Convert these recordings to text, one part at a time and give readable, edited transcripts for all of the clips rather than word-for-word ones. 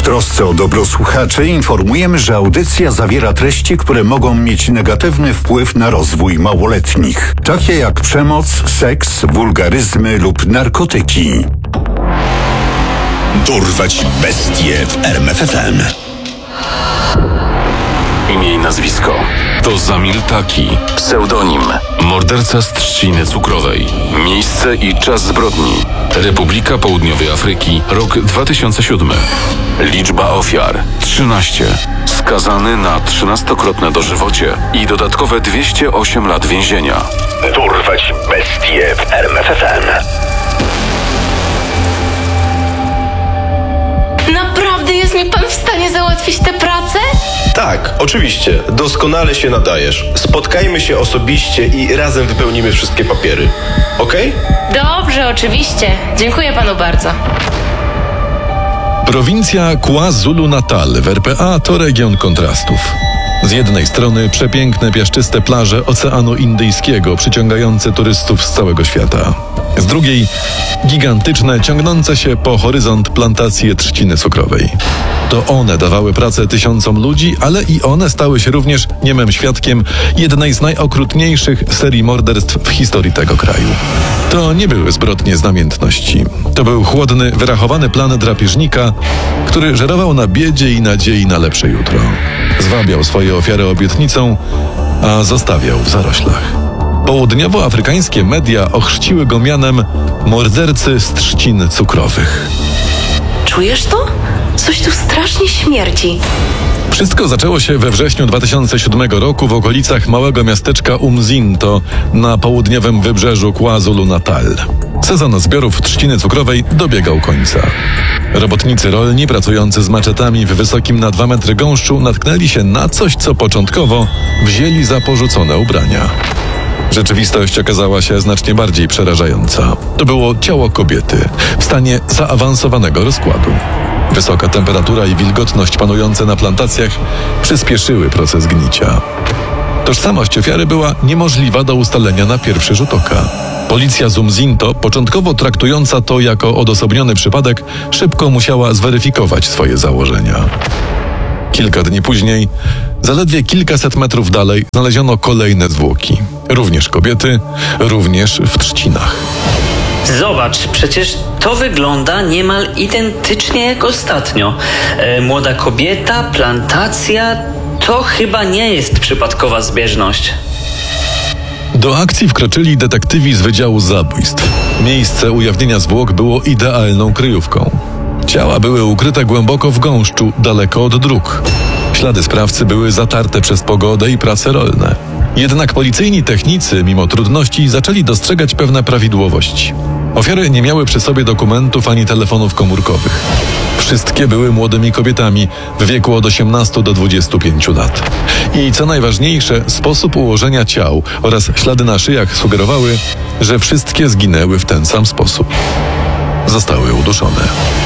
trosce o dobro słuchaczy informujemy, że audycja zawiera treści, które mogą mieć negatywny wpływ na rozwój małoletnich, takie jak przemoc, seks, wulgaryzmy lub narkotyki. Dorwać bestie w RMFFM. Imię i nazwisko to Zamil Taki, pseudonim morderca z Trzciny Cukrowej. Miejsce i czas zbrodni: Republika Południowej Afryki, rok 2007. Liczba ofiar 13. Skazany na 13-krotne dożywocie i dodatkowe 208 lat więzienia. Dorwać bestie w RMFFM. Naprawdę jest mi pan w stanie załatwić tę pracę? Tak, oczywiście. Doskonale się nadajesz. Spotkajmy się osobiście i razem wypełnimy wszystkie papiery. Okej? Dobrze, oczywiście. Dziękuję panu bardzo. Prowincja KwaZulu-Natal w RPA to region kontrastów. Z jednej strony przepiękne, piaszczyste plaże Oceanu Indyjskiego przyciągające turystów z całego świata. Z drugiej gigantyczne, ciągnące się po horyzont plantacje trzciny cukrowej. To one dawały pracę tysiącom ludzi, ale i one stały się również niemym świadkiem jednej z najokrutniejszych serii morderstw w historii tego kraju. To nie były zbrodnie z namiętności. To był chłodny, wyrachowany plan drapieżnika, który żerował na biedzie i nadziei na lepsze jutro. Zwabiał swoje ofiary obietnicą, a zostawiał w zaroślach. Południowoafrykańskie media ochrzciły go mianem mordercy z trzcin cukrowych. Czujesz to? Coś tu strasznie śmierdzi. Wszystko zaczęło się we wrześniu 2007 roku w okolicach małego miasteczka Umzinto na południowym wybrzeżu KwaZulu-Natal. Sezon zbiorów trzciny cukrowej dobiegał końca. Robotnicy rolni pracujący z maczetami w wysokim na 2 metry gąszczu natknęli się na coś, co początkowo wzięli za porzucone ubrania. Rzeczywistość okazała się znacznie bardziej przerażająca. To było ciało kobiety w stanie zaawansowanego rozkładu. Wysoka temperatura i wilgotność panujące na plantacjach przyspieszyły proces gnicia. Tożsamość ofiary była niemożliwa do ustalenia na pierwszy rzut oka. Policja z Umzinto, początkowo traktująca to jako odosobniony przypadek, szybko musiała zweryfikować swoje założenia. Kilka dni później, zaledwie kilkaset metrów dalej, znaleziono kolejne zwłoki. Również kobiety, również w trzcinach. Zobacz, przecież to wygląda niemal identycznie jak ostatnio. Młoda kobieta, plantacja, to chyba nie jest przypadkowa zbieżność. Do akcji wkroczyli detektywi z Wydziału Zabójstw. Miejsce ujawnienia zwłok było idealną kryjówką. Ciała były ukryte głęboko w gąszczu, daleko od dróg. Ślady sprawcy były zatarte przez pogodę i prace rolne. Jednak policyjni technicy, mimo trudności, zaczęli dostrzegać pewne prawidłowości. Ofiary nie miały przy sobie dokumentów ani telefonów komórkowych. Wszystkie były młodymi kobietami w wieku od 18 do 25 lat. I co najważniejsze, sposób ułożenia ciał oraz ślady na szyjach sugerowały, że wszystkie zginęły w ten sam sposób. Zostały uduszone.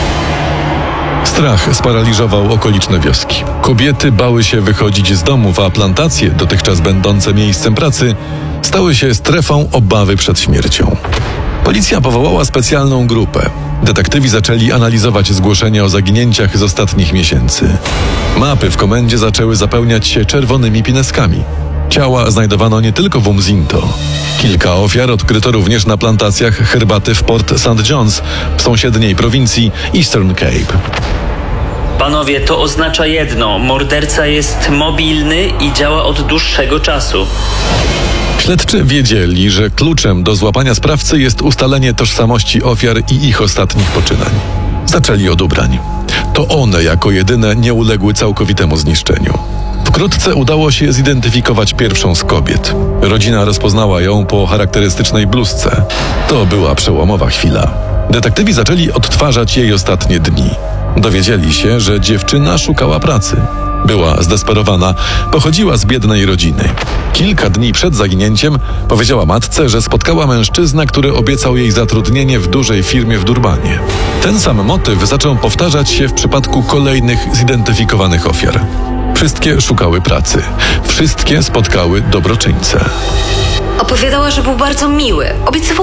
Strach sparaliżował okoliczne wioski. Kobiety bały się wychodzić z domów, a plantacje, dotychczas będące miejscem pracy, stały się strefą obawy przed śmiercią. Policja powołała specjalną grupę. Detektywi zaczęli analizować zgłoszenia o zaginięciach z ostatnich miesięcy. Mapy w komendzie zaczęły zapełniać się czerwonymi pineskami. Ciała znajdowano nie tylko w Umzinto. Kilka ofiar odkryto również na plantacjach herbaty w Port St. John's w sąsiedniej prowincji Eastern Cape. Panowie, to oznacza jedno. Morderca jest mobilny i działa od dłuższego czasu. Śledczy wiedzieli, że kluczem do złapania sprawcy jest ustalenie tożsamości ofiar i ich ostatnich poczynań. Zaczęli od ubrań. To one jako jedyne nie uległy całkowitemu zniszczeniu. Wkrótce udało się zidentyfikować pierwszą z kobiet. Rodzina rozpoznała ją po charakterystycznej bluzce. To była przełomowa chwila. Detektywi zaczęli odtwarzać jej ostatnie dni. Dowiedzieli się, że dziewczyna szukała pracy. Była zdesperowana, pochodziła z biednej rodziny. Kilka dni przed zaginięciem powiedziała matce, że spotkała mężczyznę, który obiecał jej zatrudnienie w dużej firmie w Durbanie. Ten sam motyw zaczął powtarzać się w przypadku kolejnych zidentyfikowanych ofiar. Wszystkie szukały pracy. Wszystkie spotkały dobroczyńcę. Opowiadała, że był bardzo miły. Obiecywał pracę.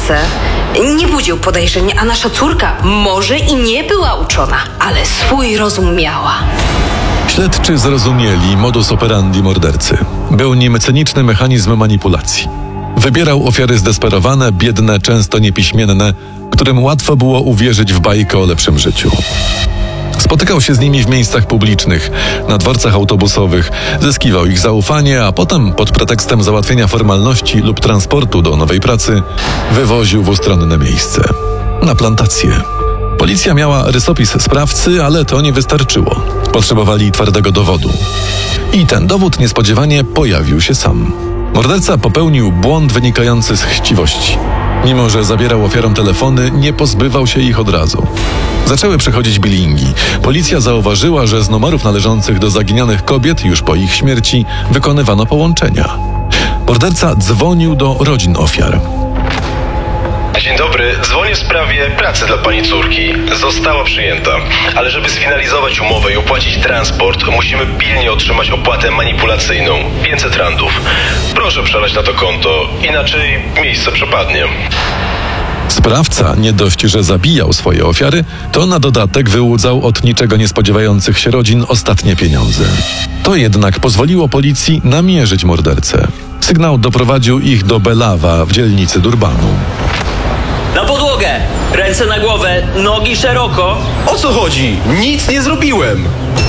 pracę, nie budził podejrzeń, a nasza córka może i nie była uczona, ale swój rozum miała. Śledczy zrozumieli modus operandi mordercy. Był nim cyniczny mechanizm manipulacji. Wybierał ofiary zdesperowane, biedne, często niepiśmienne, którym łatwo było uwierzyć w bajkę o lepszym życiu. Spotykał się z nimi w miejscach publicznych, na dworcach autobusowych, zyskiwał ich zaufanie, a potem pod pretekstem załatwienia formalności lub transportu do nowej pracy wywoził w ustronne miejsce. Na plantację. Policja miała rysopis sprawcy, ale to nie wystarczyło. Potrzebowali twardego dowodu. I ten dowód niespodziewanie pojawił się sam. Morderca popełnił błąd wynikający z chciwości. Mimo że zabierał ofiarom telefony, nie pozbywał się ich od razu. Zaczęły przychodzić bilingi. Policja zauważyła, że z numerów należących do zaginionych kobiet już po ich śmierci wykonywano połączenia. Morderca dzwonił do rodzin ofiar. Dzień dobry, dzwonię w sprawie pracy dla pani córki. Została przyjęta, ale żeby sfinalizować umowę i opłacić transport, musimy pilnie otrzymać opłatę manipulacyjną, 500 randów. Proszę przelać na to konto, inaczej miejsce przepadnie. Sprawca nie dość, że zabijał swoje ofiary, to na dodatek wyłudzał od niczego nie spodziewających się rodzin ostatnie pieniądze. To jednak pozwoliło policji namierzyć mordercę. Sygnał doprowadził ich do Belawa w dzielnicy Durbanu. Na podłogę! Ręce na głowę, nogi szeroko. O co chodzi? Nic nie zrobiłem!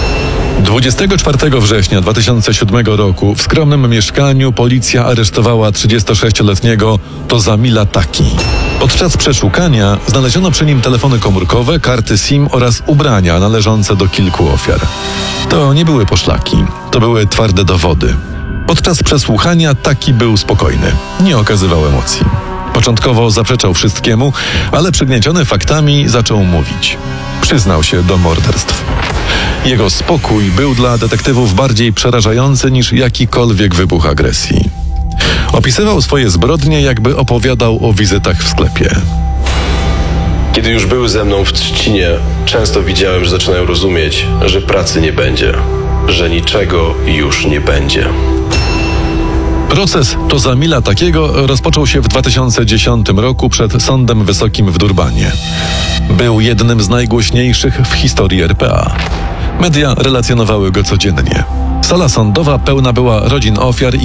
24 września 2007 roku w skromnym mieszkaniu policja aresztowała 36-letniego Tozamila Taki. Podczas przeszukania znaleziono przy nim telefony komórkowe, karty SIM oraz ubrania należące do kilku ofiar. To nie były poszlaki, to były twarde dowody. Podczas przesłuchania Taki był spokojny, nie okazywał emocji. Początkowo zaprzeczał wszystkiemu, ale przygnieciony faktami zaczął mówić. Przyznał się do morderstw. Jego spokój był dla detektywów bardziej przerażający niż jakikolwiek wybuch agresji. Opisywał swoje zbrodnie, jakby opowiadał o wizytach w sklepie. Kiedy już były ze mną w Trzcinie, często widziałem, że zaczynają rozumieć, że pracy nie będzie, że niczego już nie będzie. Proces Tozamila Takiego rozpoczął się w 2010 roku przed Sądem Wysokim w Durbanie. Był jednym z najgłośniejszych w historii RPA. Media relacjonowały go codziennie. Sala sądowa pełna była rodzin ofiar